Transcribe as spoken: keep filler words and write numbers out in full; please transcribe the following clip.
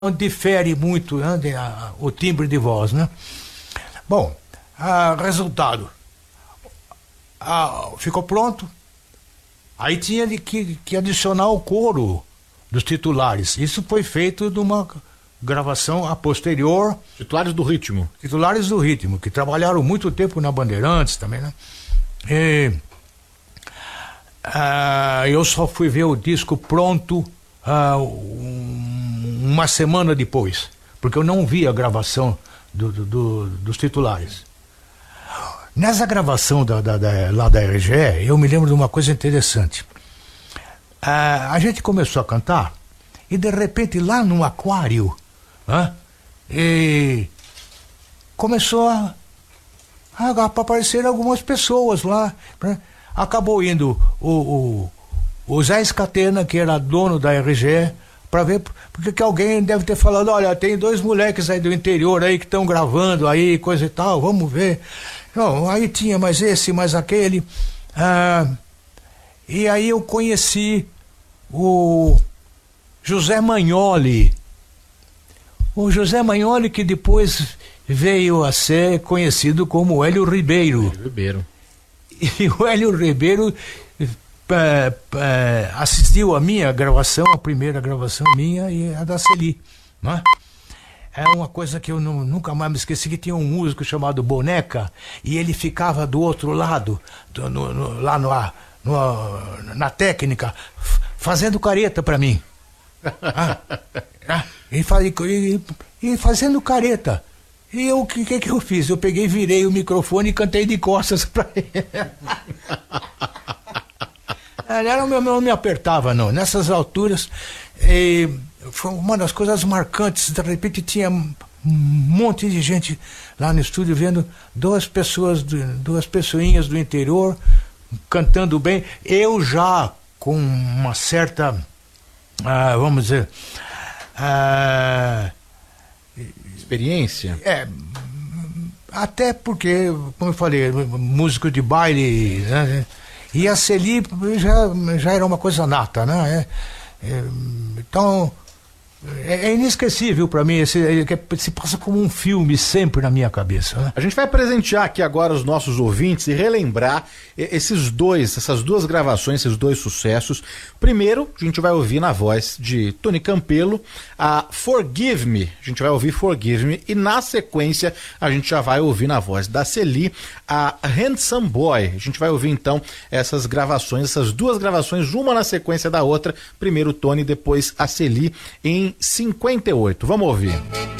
difere muito, né, de, a, o timbre de voz, né? Bom, a, resultado, a, ficou pronto, aí tinha que, que adicionar o coro dos titulares. Isso foi feito numa gravação a posterior. Titulares do Ritmo. Titulares do Ritmo, que trabalharam muito tempo na Bandeirantes também, né? E, uh, eu só fui ver o disco pronto uh, um, uma semana depois, porque eu não vi a gravação do, do, do, dos titulares. Nessa gravação da, da, da, lá da R G E, eu me lembro de uma coisa interessante. Uh, a gente começou a cantar e de repente lá no aquário, uh, e começou a, a aparecer algumas pessoas lá, né? Acabou indo o, o, o Zé Escatena, que era dono da R G E, para ver, porque que alguém deve ter falado, olha, tem dois moleques aí do interior aí que estão gravando aí, coisa e tal, vamos ver. Não, aí tinha mais esse, mais aquele. Ah, e aí eu conheci o José Magnoli. O José Magnoli, que depois veio a ser conhecido como Hélio Ribeiro. Hélio Ribeiro. E o Hélio Ribeiro é, é, assistiu a minha gravação, a primeira gravação minha e a da Celi, né? É uma coisa que eu não, nunca mais me esqueci, que tinha um músico chamado Boneca, e ele ficava do outro lado, do, no, no, lá no, no, na técnica, fazendo careta para mim. Ah, ah, e, faz, e, e fazendo careta. E eu, o que, que que eu fiz? Eu peguei, virei o microfone e cantei de costas pra ele. Ela não, não me apertava, não. Nessas alturas, e foi uma das coisas marcantes. De repente tinha um monte de gente lá no estúdio vendo duas pessoas, duas pessoinhas do interior cantando bem. Eu já com uma certa, ah, vamos dizer... Ah, experiência? É, até porque, como eu falei, músico de baile, né? E a Celi já, já era uma coisa nata, né? É, é, então, é, é inesquecível para mim, esse, se passa como um filme sempre na minha cabeça, né? A gente vai presentear aqui agora os nossos ouvintes e relembrar esses dois, essas duas gravações, esses dois sucessos. Primeiro, a gente vai ouvir na voz de Tony Campelo a Forgive Me, a gente vai ouvir Forgive Me, e na sequência a gente já vai ouvir na voz da Celi a Handsome Boy. A gente vai ouvir então essas gravações, essas duas gravações, uma na sequência da outra, primeiro o Tony, depois a Celi, em cinquenta e oito. Vamos ouvir.